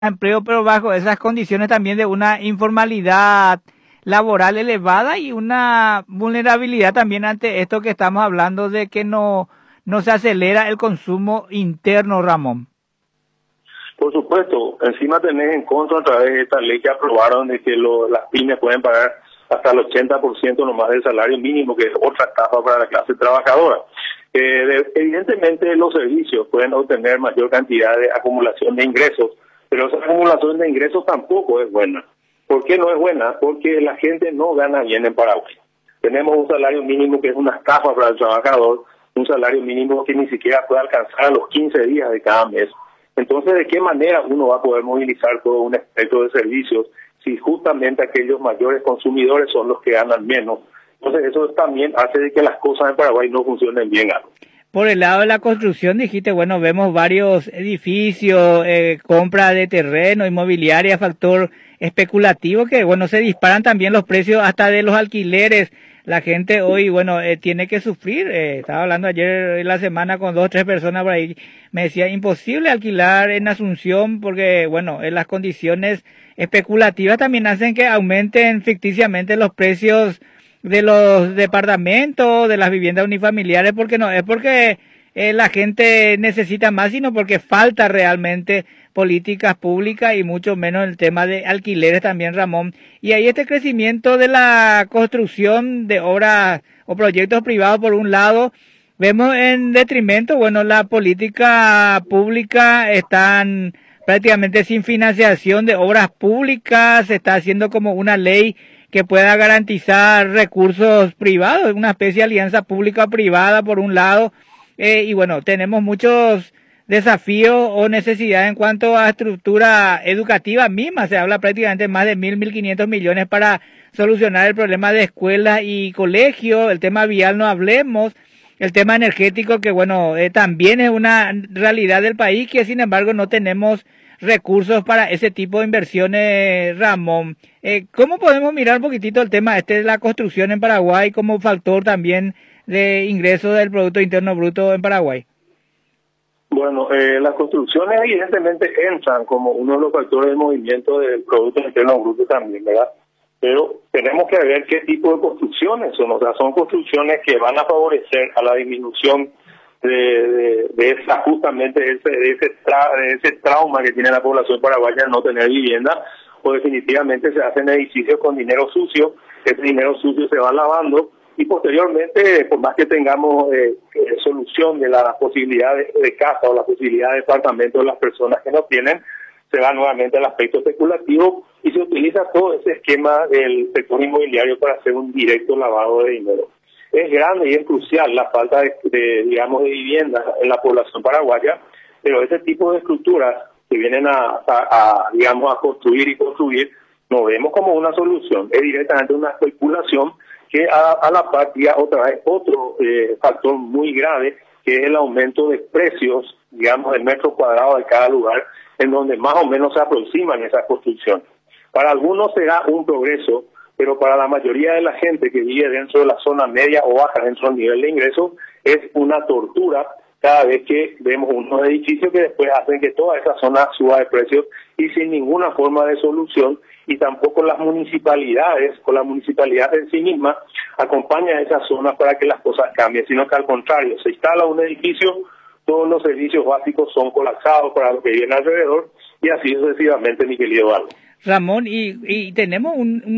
empleo, pero bajo esas condiciones también de una informalidad laboral elevada y una vulnerabilidad también ante esto que estamos hablando de que no se acelera el consumo interno, Ramón. Por supuesto, encima tenés en contra a través de esta ley que aprobaron de que las pymes pueden pagar hasta el 80% nomás del salario mínimo, que es otra estafa para la clase trabajadora. Evidentemente los servicios pueden obtener mayor cantidad de acumulación de ingresos, pero esa acumulación de ingresos tampoco es buena. ¿Por qué no es buena? Porque la gente no gana bien en Paraguay. Tenemos un salario mínimo que es una estafa para el trabajador, un salario mínimo que ni siquiera puede alcanzar a los 15 días de cada mes. Entonces, ¿de qué manera uno va a poder movilizar todo un espectro de servicios si justamente aquellos mayores consumidores son los que ganan menos? Entonces, eso también hace de que las cosas en Paraguay no funcionen bien. Por el lado de la construcción, dijiste, bueno, vemos varios edificios, compra de terreno, inmobiliaria, factor especulativo, que, bueno, se disparan también los precios hasta de los alquileres. La gente hoy, bueno, tiene que sufrir. Estaba hablando ayer en la semana con 2 o 3 personas por ahí. Me decía, imposible alquilar en Asunción porque, bueno, las condiciones especulativas también hacen que aumenten ficticiamente los precios de los departamentos, de las viviendas unifamiliares, porque no es porque la gente necesita más, sino porque falta realmente políticas públicas y mucho menos el tema de alquileres también, Ramón. Y ahí este crecimiento de la construcción de obras o proyectos privados por un lado, vemos en detrimento, bueno, la política pública están prácticamente sin financiación de obras públicas, se está haciendo como una ley que pueda garantizar recursos privados, una especie de alianza pública-privada por un lado, y bueno, tenemos muchos desafíos o necesidades en cuanto a estructura educativa misma. Se habla prácticamente más de 1.500 millones para solucionar el problema de escuelas y colegios, el tema vial no hablemos, el tema energético que bueno, también es una realidad del país que sin embargo no tenemos recursos para ese tipo de inversiones, Ramón. ¿Cómo podemos mirar un poquitito el tema de la construcción en Paraguay como factor también de ingreso del Producto Interno Bruto en Paraguay? Bueno, las construcciones evidentemente entran como uno de los factores de movimiento del Producto Interno Bruto también, ¿verdad? Pero tenemos que ver qué tipo de construcciones son. O sea, son construcciones que van a favorecer a la disminución de ese trauma que tiene la población paraguaya al no tener vivienda, o definitivamente se hacen edificios con dinero sucio, ese dinero sucio se va lavando y posteriormente, por más que tengamos solución de la posibilidad de casa o la posibilidad de departamento de las personas que no tienen, se va nuevamente al aspecto especulativo y se utiliza todo ese esquema del sector inmobiliario para hacer un directo lavado de dinero. Es grande y es crucial la falta de vivienda en la población paraguaya, pero ese tipo de estructuras que vienen a construir y construir, no vemos como una solución, es directamente una especulación que a la par tira otra vez otro factor muy grave, que es el aumento de precios, digamos, del metro cuadrado de cada lugar, en donde más o menos se aproximan esas construcciones. Para algunos será un progreso, pero para la mayoría de la gente que vive dentro de la zona media o baja, dentro del nivel de ingresos, es una tortura cada vez que vemos unos edificios que después hacen que toda esa zona suba de precios y sin ninguna forma de solución, y tampoco las municipalidades, con la municipalidad en sí misma, acompaña a esas zonas para que las cosas cambien, sino que al contrario, se instala un edificio, todos los servicios básicos son colapsados para los que viven alrededor, y así sucesivamente, mi querido Valdo. Ramón, y tenemos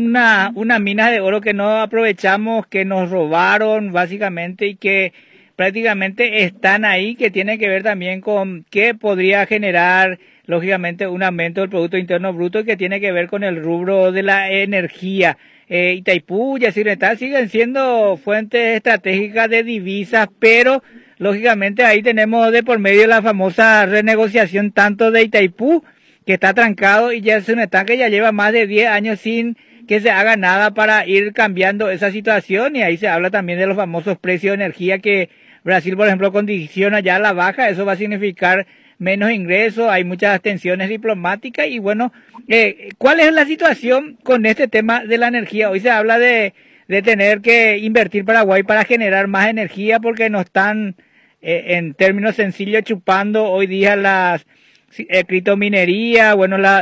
una mina de oro que no aprovechamos, que nos robaron básicamente y que prácticamente están ahí, que tiene que ver también con qué podría generar lógicamente un aumento del Producto Interno Bruto y que tiene que ver con el rubro de la energía. Itaipú, Yacyretá siguen siendo fuentes estratégicas de divisas, pero lógicamente ahí tenemos de por medio la famosa renegociación tanto de Itaipú, que está trancado, y Yacyretá, que ya lleva más de 10 años sin que se haga nada para ir cambiando esa situación, y ahí se habla también de los famosos precios de energía que Brasil, por ejemplo, condiciona ya a la baja. Eso va a significar menos ingresos, hay muchas tensiones diplomáticas y bueno, ¿cuál es la situación con este tema de la energía? Hoy se habla de tener que invertir Paraguay para generar más energía porque no están, en términos sencillos, chupando hoy día las criptominería, bueno,